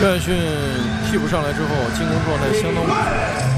约翰逊替补上来之后，进攻状态相当不错。